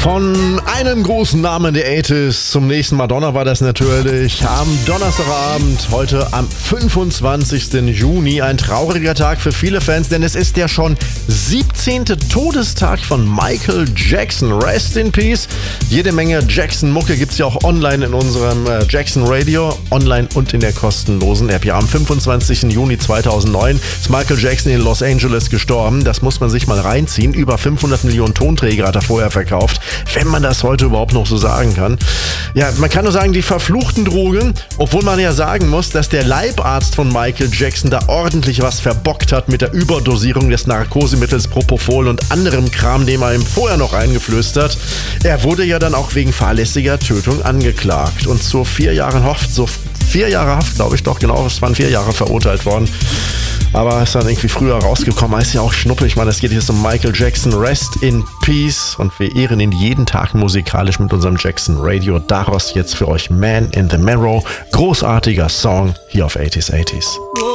Von einem großen Namen der 80s zum nächsten Madonna war das natürlich am Donnerstagabend, heute am 25. Juni. Ein trauriger Tag für viele Fans, denn es ist der schon 17. Todestag von Michael Jackson. Rest in Peace. Jede Menge Jackson-Mucke gibt es ja auch online in unserem Jackson Radio, online und in der kostenlosen App. Ja, am 25. Juni 2009 ist Michael Jackson in Los Angeles gestorben. Das muss man sich mal reinziehen. Über 500 Millionen Tonträger hat er vorher verkauft. Wenn man das heute überhaupt noch so sagen kann. Ja, man kann nur sagen, die verfluchten Drogen, obwohl man ja sagen muss, dass der Leibarzt von Michael Jackson da ordentlich was verbockt hat mit der Überdosierung des Narkosemittels Propofol und anderem Kram, den man ihm vorher noch eingeflößt hat. Er wurde ja dann auch wegen fahrlässiger Tötung angeklagt und zu 4 Jahren Haft, so 4 Jahre Haft, glaube ich doch, genau, es waren 4 Jahre verurteilt worden. Aber ist dann irgendwie früher rausgekommen, ist ja auch Schnuppe. Ich meine, es geht jetzt um Michael Jackson, Rest in Peace. Und wir ehren ihn jeden Tag musikalisch mit unserem Jackson Radio. Daraus jetzt für euch Man in the Mirror. Großartiger Song hier auf 80s.